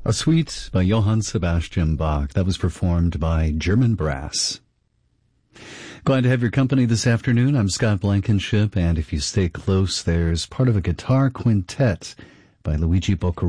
A suite by Johann Sebastian Bach. That was performed by German Brass. Glad to have your company this afternoon. I'm Scott Blankenship, and if you stay close, there's part of a guitar quintet by Luigi Boccherini.